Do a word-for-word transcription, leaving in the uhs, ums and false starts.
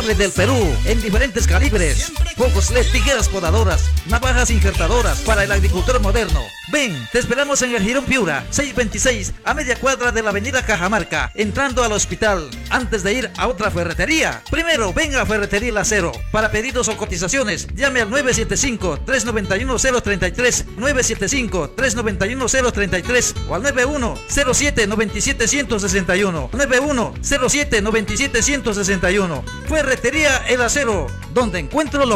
Acero del Perú, en diferentes calibres. Focos L E D, tijeras podadoras, navajas injertadoras para el agricultor moderno. Ven, te esperamos en el Jirón Piura, seiscientos veintiséis, a media cuadra de la avenida Cajamarca, entrando al hospital, antes de ir a otra ferretería. Primero, venga a Ferretería El Acero. Para pedidos o cotizaciones, llame al nueve siete cinco, tres nueve uno, cero tres tres, nueve siete cinco, tres nueve uno, cero tres tres o al nueve uno cero siete, nueve siete uno cero seis uno, nueve uno cero siete, nueve siete uno seis uno. Ferretería El Acero, donde encuentro lo